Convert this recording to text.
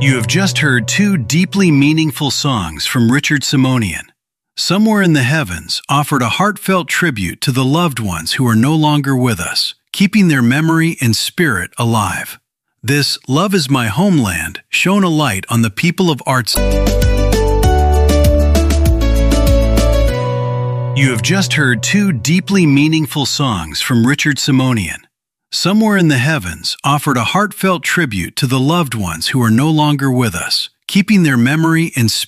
You have just heard two deeply meaningful songs from Richard Simonian. Somewhere in the Heavens offered a heartfelt tribute to the loved ones who are no longer with us, keeping their memory and spirit alive. This Love Is My Homeland shone a light on the people of arts. You have just heard two deeply meaningful songs from Richard Simonian. Somewhere in the Heavens offered a heartfelt tribute to the loved ones who are no longer with us, keeping their memory and spirit